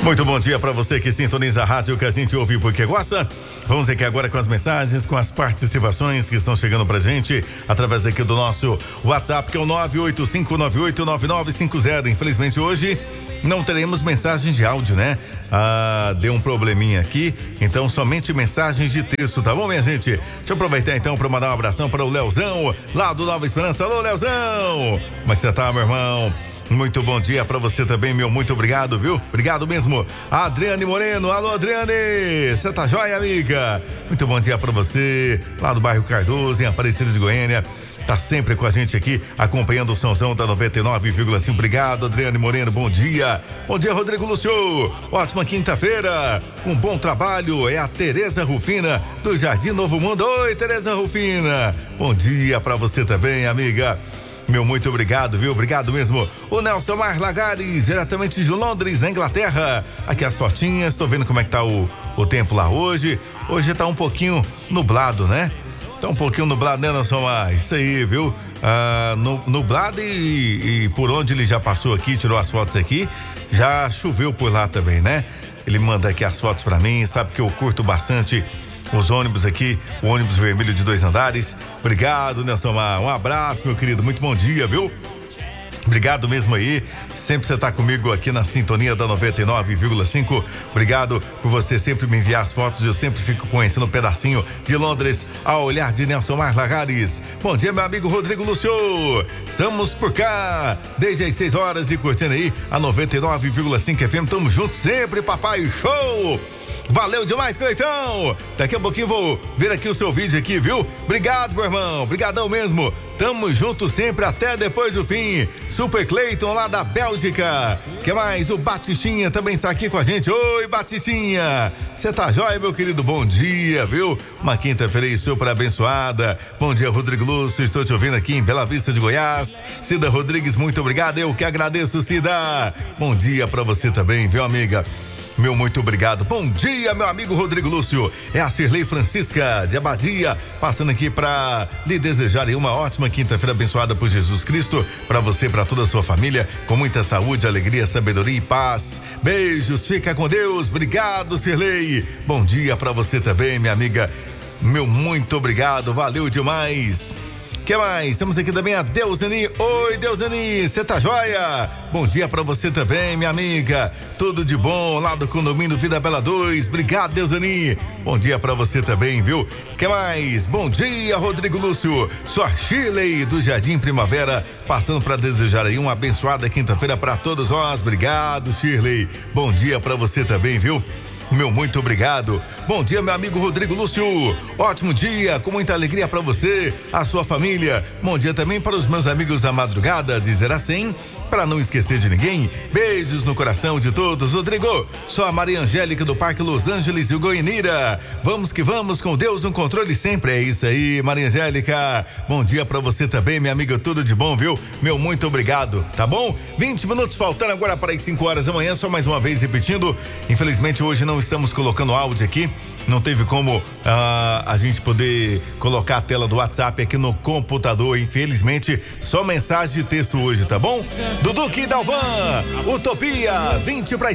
Muito bom dia para você que sintoniza a rádio que a gente ouve porque gosta. Vamos aqui agora com as mensagens, com as participações que estão chegando pra gente através aqui do nosso WhatsApp, que é o 985989950. Infelizmente hoje não teremos mensagens de áudio, né? Deu um probleminha aqui, então somente mensagens de texto, tá bom, minha gente? Deixa eu aproveitar então para mandar um abração para o Leozão, lá do Nova Esperança. Alô, Leozão! Como é que você tá, meu irmão? Muito bom dia pra você também, meu. Muito obrigado, viu? Obrigado mesmo. Adriane Moreno. Alô, Adriane. Você tá jóia, amiga? Muito bom dia pra você, lá do bairro Cardoso, em Aparecida de Goiânia. Tá sempre com a gente aqui, acompanhando o somzão da 99,5. Obrigado, Adriane Moreno. Bom dia. Bom dia, Rodrigo Lúcio. Ótima quinta-feira. Um bom trabalho. É a Tereza Rufina, do Jardim Novo Mundo. Oi, Tereza Rufina. Bom dia pra você também, amiga. Meu muito obrigado, viu? Obrigado mesmo. O Nelson Mar Lagares, diretamente de Londres, na Inglaterra. Aqui as fotinhas, tô vendo como é que tá o tempo lá hoje. Hoje tá um pouquinho nublado, né? Tá um pouquinho nublado, né, Nelson Mar? Isso aí, viu? Nublado e por onde ele já passou aqui, tirou as fotos aqui, já choveu por lá também, né? Ele manda aqui as fotos pra mim, sabe que eu curto bastante os ônibus aqui, o ônibus vermelho de 2 andares. Obrigado, Nelson Mar. Um abraço, meu querido. Muito bom dia, viu? Obrigado mesmo aí. Sempre você tá comigo aqui na sintonia da 99,5. Obrigado por você sempre me enviar as fotos. Eu sempre fico conhecendo um pedacinho de Londres ao olhar de Nelson Mar Lagares. Bom dia, meu amigo Rodrigo Lúcio. Estamos por cá desde as 6 horas e curtindo aí a 99,5 FM. Tamo junto sempre, papai. Show! Valeu demais, Cleitão. Daqui a pouquinho vou ver aqui o seu vídeo aqui, viu? Obrigado, meu irmão. Obrigadão mesmo. Tamo junto sempre até depois do fim. Super Cleiton lá da Bélgica. Que mais? O Batistinha também está aqui com a gente. Oi, Batistinha. Você tá jóia, meu querido? Bom dia, viu? Uma quinta-feira aí super abençoada. Bom dia, Rodrigo Lúcio. Estou te ouvindo aqui em Bela Vista de Goiás. Cida Rodrigues, muito obrigado. Eu que agradeço, Cida. Bom dia pra você também, viu, amiga? Meu muito obrigado. Bom dia, meu amigo Rodrigo Lúcio. É a Cirlei Francisca de Abadia, passando aqui para lhe desejar uma ótima quinta-feira abençoada por Jesus Cristo, para você, para toda a sua família, com muita saúde, alegria, sabedoria e paz. Beijos, fica com Deus. Obrigado, Cirlei. Bom dia para você também, minha amiga. Meu muito obrigado, valeu demais. Que mais? Temos aqui também a Deusani. Oi, Deusani, você tá jóia? Bom dia pra você também, minha amiga. Tudo de bom lá do condomínio Vida Bela 2. Obrigado, Deusani. Bom dia pra você também, viu? Que mais? Bom dia, Rodrigo Lúcio. Sou a Shirley do Jardim Primavera, passando pra desejar aí uma abençoada quinta-feira pra todos nós. Obrigado, Shirley. Bom dia pra você também, viu? Meu muito obrigado. Bom dia, meu amigo Rodrigo Lúcio. Ótimo dia, com muita alegria para você, a sua família. Bom dia também para os meus amigos da madrugada, dizer assim, para não esquecer de ninguém. Beijos no coração de todos. Rodrigo, sou a Maria Angélica do Parque Los Angeles e Goianira. Vamos que vamos, com Deus no controle sempre. É isso aí, Maria Angélica. Bom dia pra você também, minha amiga. Tudo de bom, viu? Meu muito obrigado, tá bom? 20 minutos faltando agora para as 5 horas da manhã. Só mais uma vez repetindo. Infelizmente hoje não estamos colocando áudio aqui. Não teve como a gente poder colocar a tela do WhatsApp aqui no computador. Infelizmente, só mensagem de texto hoje, tá bom? Duduque e Dalvan, Utopia, 20 para